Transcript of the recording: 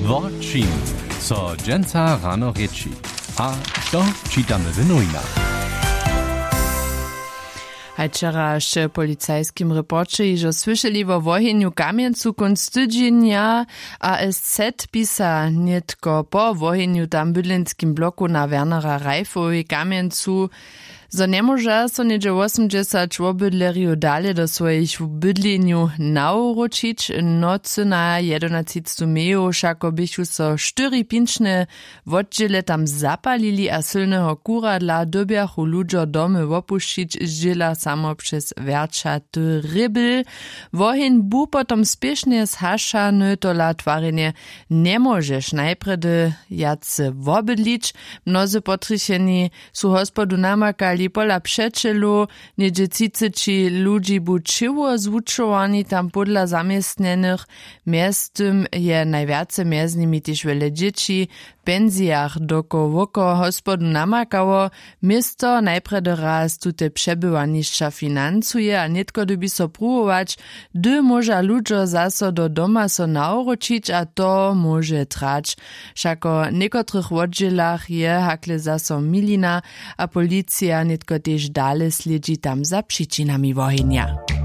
Wort co dżęca rano rieči. A to čitamy w nowinach. Hajčera še policajskim reporče ižo słyšeli vo wohenju Kamjencu konc tydzienia, a SZ pisa netko po wohenju tam bydlenskim bloku na Wernera Reifowi Kamjencu, zo nemôže so niedzie 80 obydleriu dale do svojich bydleniu nauročić, nocy na 11. meju šako bychu so 4 pinčne oddziele tam zapalili a silného kuradla dobiachu ľudžo domy opuščić žila samo przez verčaty rybyl. Wohin bu potom spiešne zhašany to la tvarenie nemôžeš najpredy jace obydlić. Mnozy potricheni su hospodu namakali pola przeczelu, niedzie cicyci ludzi buczyło zwuczowani tam podla zamiestnenych. Miestem je najwiace między nimi też wiele dzieci. W pensjach doko hospodu namakało. Miasto najpredy raz tute przebywaniszcza finansuje, a netko dobi so pruwować, gdy może ludzo zaso do doma so nauročić, a to może trać. Šako niekotrych oddzielach je hakle zaso milina, a policja netko też dalej sledzi tam za przyczynami wojenja.